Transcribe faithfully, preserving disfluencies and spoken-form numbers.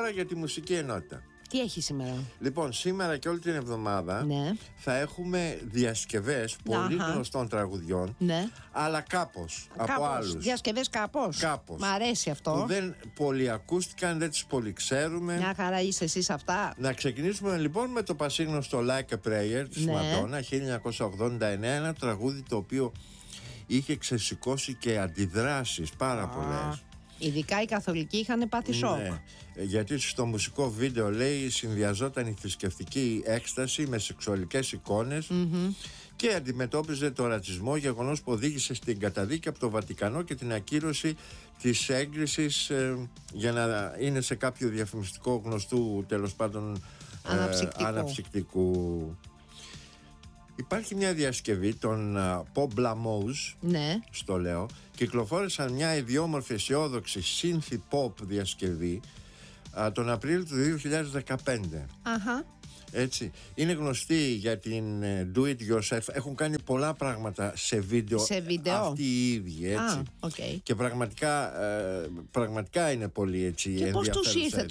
τώρα για τη μουσική ενότητα. Τι έχει σήμερα? Λοιπόν, σήμερα και όλη την εβδομάδα ναι. θα έχουμε διασκευές πολύ Αχα. γνωστών τραγουδιών, ναι. αλλά κάπως, κάπως από άλλους. Διασκευές κάπως. Κάπως. Μ' αρέσει αυτό. Που δεν πολύ ακούστηκαν, δεν τις πολύ ξέρουμε. Μια χαρά είσαι εσείς αυτά. Να ξεκινήσουμε λοιπόν με το πασίγνωστο Like a Prayer της ναι. Μαντόνα, χίλια εννιακόσια ογδόντα εννέα, ένα τραγούδι το οποίο είχε ξεσηκώσει και αντιδράσεις πάρα πολλές. Ειδικά οι καθολικοί είχαν πάθει σοκ. Ναι, γιατί στο μουσικό βίντεο, λέει, συνδυαζόταν η θρησκευτική έκσταση με σεξουαλικές εικόνες mm-hmm. και αντιμετώπιζε το ρατσισμό, γεγονός που οδήγησε στην καταδίκη από το Βατικανό και την ακύρωση της έγκρισης ε, για να είναι σε κάποιο διαφημιστικό γνωστού, τέλος πάντων, αναψυκτικού. Ε, αναψυκτικού. Υπάρχει μια διασκευή των uh, Pop Blamos, ναι. στο λέω, κυκλοφόρησαν μια ιδιόμορφη αισιόδοξη synth pop διασκευή uh, τον Απρίλιο του δύο χιλιάδες δεκαπέντε. Αχα. Έτσι. Είναι γνωστοί για την uh, do it yourself. Έχουν κάνει πολλά πράγματα σε βίντεο, σε βίντεο. αυτοί οι ίδιοι, έτσι. Ah, okay. Και πραγματικά, uh, πραγματικά είναι πολύ έτσι ενδιαφέρουσα. Και πώς τους ήρθε